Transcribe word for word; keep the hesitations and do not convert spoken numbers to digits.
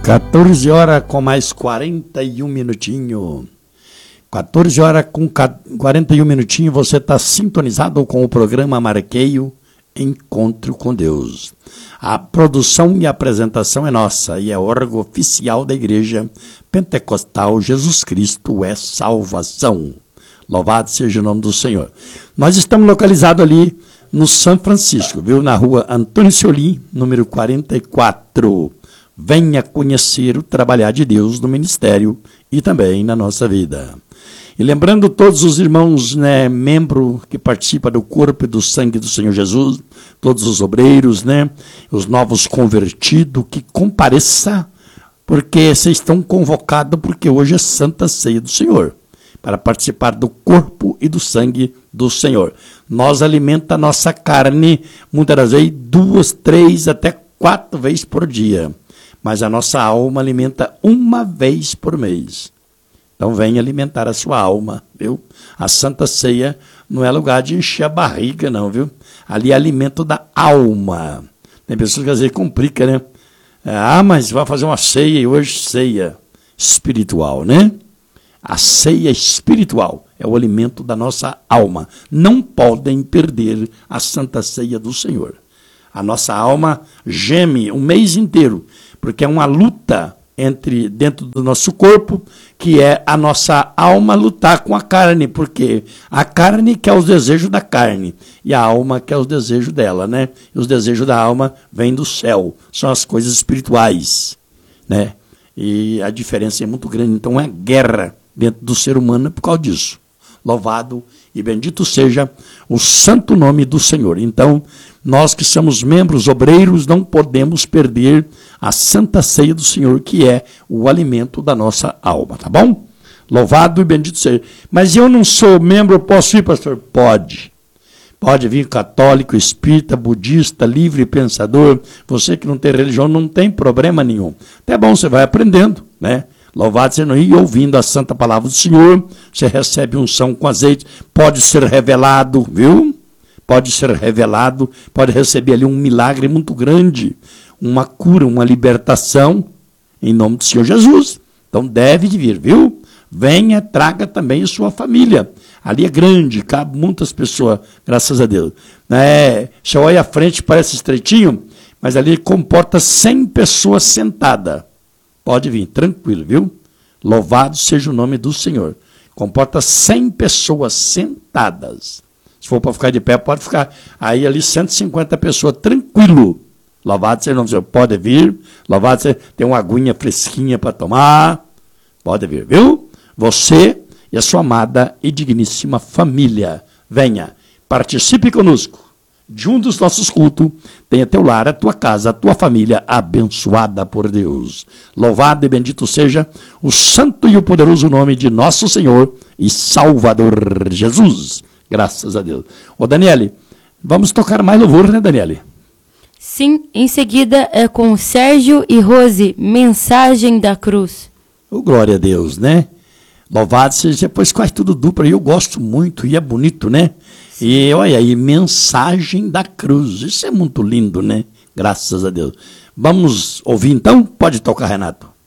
quatorze horas com mais quarenta e um minutinhos. quatorze horas com quarenta e um minutinhos, você está sintonizado com o programa Marqueio Encontro com Deus. A produção e a apresentação é nossa e é órgão oficial da Igreja Pentecostal Jesus Cristo é Salvação. Louvado seja o nome do Senhor. Nós estamos localizados ali no São Francisco, viu? Na rua Antônio Ciolim, número quarenta e quatro. Venha conhecer o trabalhar de Deus no ministério e também na nossa vida. E lembrando todos os irmãos, né, membros que participam do corpo e do sangue do Senhor Jesus, todos os obreiros, né, os novos convertidos, que compareça, porque vocês estão convocados, porque hoje é Santa Ceia do Senhor, para participar do corpo e do sangue do Senhor. Nós alimentamos a nossa carne, muitas das vezes, duas, três, até quatro vezes por dia. Mas a nossa alma alimenta uma vez por mês. Então venha alimentar a sua alma, viu? A Santa Ceia não é lugar de encher a barriga, não, viu? Ali é alimento da alma. Tem pessoas que às vezes complicam, né? Ah, mas vai fazer uma ceia e hoje ceia espiritual, né? A ceia espiritual é o alimento da nossa alma. Não podem perder a Santa Ceia do Senhor. A nossa alma geme um mês inteiro, porque é uma luta entre dentro do nosso corpo, que é a nossa alma lutar com a carne, porque a carne quer os desejos da carne, e a alma quer os desejos dela, né? E os desejos da alma vêm do céu, são as coisas espirituais, né? E a diferença é muito grande, então é guerra dentro do ser humano por causa disso. Louvado e bendito seja o santo nome do Senhor. Então, nós que somos membros obreiros, não podemos perder a Santa Ceia do Senhor, que é o alimento da nossa alma, tá bom? Louvado e bendito seja. Mas eu não sou membro, eu posso ir, pastor? Pode. Pode vir católico, espírita, budista, livre pensador. Você que não tem religião, não tem problema nenhum. Até bom, você vai aprendendo, né? Louvado seja e ouvindo a santa palavra do Senhor, você recebe unção com azeite, pode ser revelado, viu? Pode ser revelado, pode receber ali um milagre muito grande, uma cura, uma libertação, em nome do Senhor Jesus. Então deve de vir, viu? Venha, traga também a sua família. Ali é grande, cabe muitas pessoas, graças a Deus. É, você olha à frente, parece estreitinho, mas ali comporta cem pessoas sentadas. Pode vir, tranquilo, viu? Louvado seja o nome do Senhor. Comporta cem pessoas sentadas. Se for para ficar de pé, pode ficar. Aí ali cento e cinquenta pessoas, tranquilo. Louvado seja o nome do Senhor. Pode vir. Louvado seja. Tem uma aguinha fresquinha para tomar. Pode vir, viu? Você e a sua amada e digníssima família. Venha, participe conosco de um dos nossos cultos, tenha teu lar, a tua casa, a tua família abençoada por Deus. Louvado e bendito seja o santo e o poderoso nome de nosso Senhor e Salvador Jesus. Graças a Deus. Ô Daniele, vamos tocar mais louvor, né, Daniele? Sim, em seguida é com Sérgio e Rose, Mensagem da Cruz. Oh, glória a Deus, né? Louvado seja, depois quase tudo duplo, e eu gosto muito, e é bonito, né? E olha aí, Mensagem da Cruz, isso é muito lindo, né? Graças a Deus. Vamos ouvir então? Pode tocar, Renato.